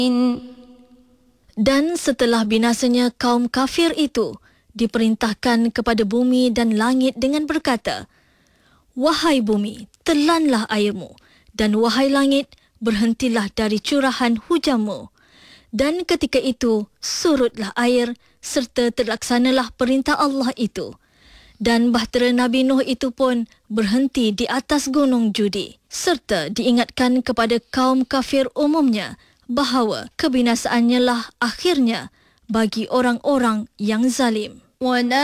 Dan setelah binasanya kaum kafir itu, diperintahkan kepada bumi dan langit dengan berkata, "Wahai bumi, telanlah airmu, dan wahai langit, berhentilah dari curahan hujanmu." Dan ketika itu, surutlah air, serta terlaksanalah perintah Allah itu. Dan bahtera Nabi Nuh itu pun berhenti di atas gunung Judi, serta diingatkan kepada kaum kafir umumnya bahawa kebinasaannya lah akhirnya bagi orang-orang yang zalim.